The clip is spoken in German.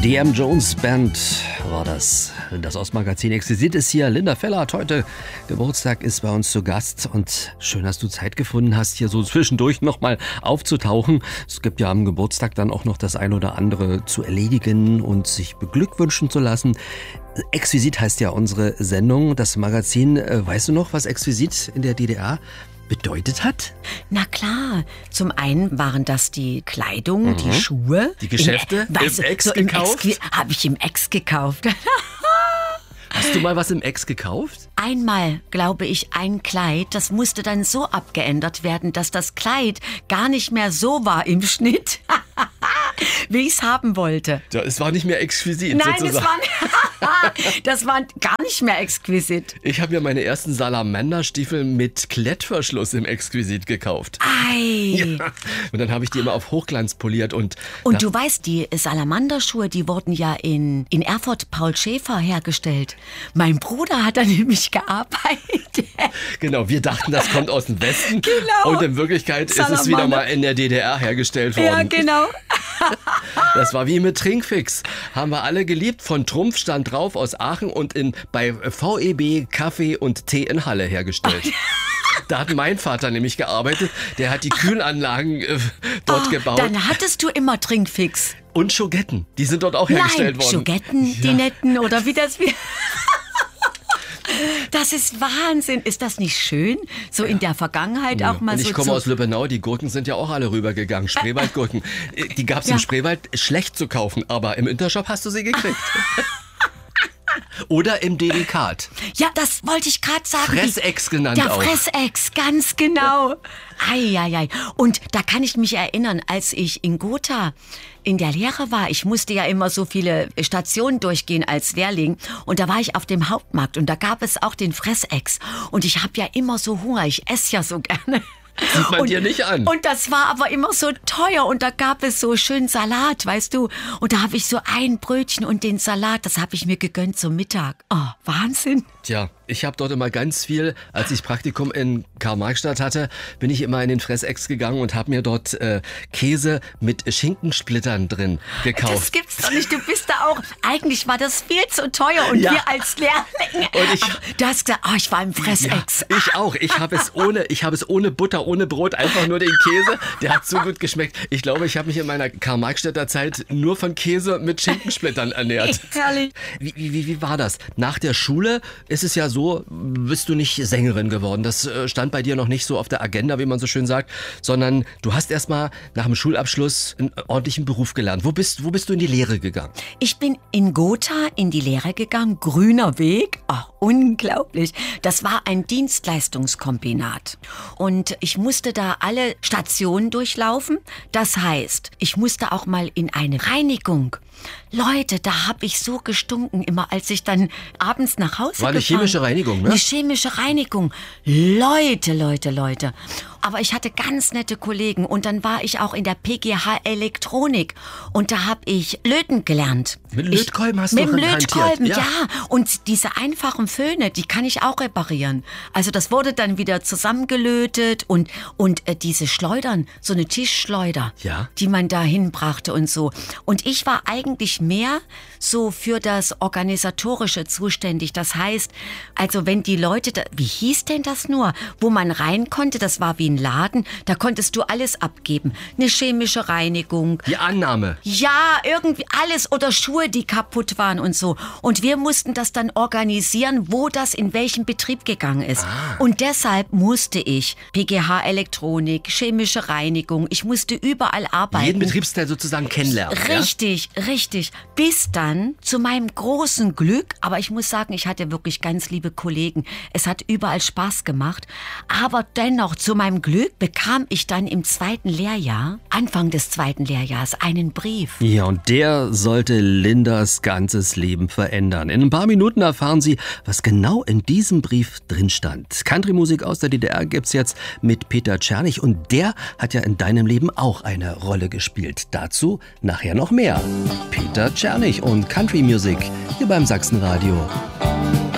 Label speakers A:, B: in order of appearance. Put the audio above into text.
A: DM Jones Band war das. Das Ostmagazin Exquisit ist hier. Linda Feller hat heute Geburtstag, ist bei uns zu Gast. Und schön, dass du Zeit gefunden hast, hier so zwischendurch nochmal aufzutauchen. Es gibt ja am Geburtstag dann auch noch das ein oder andere zu erledigen und sich beglückwünschen zu lassen. Exquisit heißt ja unsere Sendung, das Magazin. Weißt du noch, was Exquisit in der DDR bedeutet hat?
B: Na klar. Zum einen waren das die Kleidung, die Schuhe.
A: Die Geschäfte im Ex gekauft?
B: Habe ich im Ex gekauft.
A: Hast du mal was im Ex gekauft?
B: Einmal, glaube ich, ein Kleid, das musste dann so abgeändert werden, dass das Kleid gar nicht mehr so war im Schnitt, wie ich es haben wollte.
A: Ja, es war nicht mehr exquisit.
B: Nein,
A: sozusagen.
B: das war gar nicht mehr exquisit.
A: Ich habe mir meine ersten Salamanderstiefel mit Klettverschluss im Exquisit gekauft.
B: Ei.
A: Ja. Und dann habe ich die immer auf Hochglanz poliert. Und
B: du weißt, die Salamanderschuhe, die wurden ja in Erfurt Paul Schäfer hergestellt. Mein Bruder hat da nämlich gearbeitet.
A: Genau, wir dachten, das kommt aus dem Westen.
B: Genau.
A: Und in Wirklichkeit ist es wieder mal in der DDR hergestellt worden.
B: Ja, genau.
A: Das war wie mit Trinkfix. Haben wir alle geliebt. Von Trumpf stand drauf aus Aachen und bei VEB Kaffee und Tee in Halle hergestellt. Da hat mein Vater nämlich gearbeitet. Der hat die Kühlanlagen dort gebaut.
B: Dann hattest du immer Trinkfix.
A: Und Schogetten. Die sind dort auch hergestellt worden.
B: Schogetten, die netten oder wie das wir... Das ist Wahnsinn. Ist das nicht schön? So in der Vergangenheit auch mal
A: und
B: so.
A: Ich komme aus Lübbenau, die Gurken sind ja auch alle rübergegangen. Spreewaldgurken. Die gab es im Spreewald schlecht zu kaufen, aber im Intershop hast du sie gekriegt. Oder im Delikat.
B: Ja, das wollte ich gerade sagen.
A: Fressex genannt auch.
B: Der Fressex, ganz genau. Ei. Und da kann ich mich erinnern, als ich in Gotha in der Lehre war, ich musste ja immer so viele Stationen durchgehen als Lehrling und da war ich auf dem Hauptmarkt und da gab es auch den Fressex und ich habe ja immer so Hunger, ich esse ja so gerne.
A: Sieht man dir nicht an.
B: Und das war aber immer so teuer und da gab es so schön Salat, weißt du. Und da habe ich so ein Brötchen und den Salat, das habe ich mir gegönnt zum Mittag. Oh, Wahnsinn.
A: Tja, ich habe dort immer ganz viel, als ich Praktikum in Karl-Marx-Stadt hatte, bin ich immer in den Fressex gegangen und habe mir dort Käse mit Schinkensplittern drin gekauft.
B: Das gibt's doch nicht, du bist da auch, eigentlich war das viel zu teuer und wir als Lehrlinge. Und du hast gesagt, ich war im Fressex.
A: Ja, ich auch, ich habe es ohne Butter, ohne Brot, einfach nur den Käse, der hat so gut geschmeckt. Ich glaube, ich habe mich in meiner Karl-Marx-Städter Zeit nur von Käse mit Schinkensplittern ernährt.
B: Herrlich.
A: Wie war das? Nach der Schule ist es ja so, bist du nicht Sängerin geworden. Das stand bei dir noch nicht so auf der Agenda, wie man so schön sagt, sondern du hast erstmal nach dem Schulabschluss einen ordentlichen Beruf gelernt. Wo bist du in die Lehre gegangen?
B: Ich bin in Gotha in die Lehre gegangen, Grüner Weg. Unglaublich. Das war ein Dienstleistungskombinat. Und ich musste da alle Stationen durchlaufen. Das heißt, ich musste auch mal in eine Reinigung. Leute, da habe ich so gestunken, immer als ich dann abends nach Hause
A: War eine chemische Reinigung, ne?
B: Eine chemische Reinigung. Leute. Aber ich hatte ganz nette Kollegen und dann war ich auch in der PGH Elektronik und da habe ich löten gelernt.
A: Mit Lötkolben hast du
B: hantiert? Mit Lötkolben, ja. Und diese einfachen Föhne, die kann ich auch reparieren. Also das wurde dann wieder zusammengelötet und diese Schleudern, so eine Tischschleuder, die man da hinbrachte und so. Und ich war eigentlich mehr so für das Organisatorische zuständig. Das heißt, also wenn die Leute, wie hieß denn das nur, wo man rein konnte, das war wie ein Laden, da konntest du alles abgeben. Eine chemische Reinigung.
A: Die Annahme.
B: Ja, irgendwie alles oder Schuhe, die kaputt waren und so. Und wir mussten das dann organisieren, wo das in welchen Betrieb gegangen ist. Und deshalb musste ich PGH Elektronik, chemische Reinigung, ich musste überall arbeiten.
A: Jeden Betriebsteil sozusagen kennenlernen.
B: Richtig. Bis dann zu meinem großen Glück, aber ich muss sagen, ich hatte wirklich ganz liebe Kollegen. Es hat überall Spaß gemacht. Aber dennoch, zu meinem Glück bekam ich dann im Anfang des zweiten Lehrjahres, einen Brief.
A: Ja, und der sollte Lindas ganzes Leben verändern. In ein paar Minuten erfahren Sie, was genau in diesem Brief drin stand. Country-Musik aus der DDR gibt's jetzt mit Peter Czernych und der hat ja in deinem Leben auch eine Rolle gespielt. Dazu nachher noch mehr. Peter Czernych und Country Music hier beim Sachsenradio.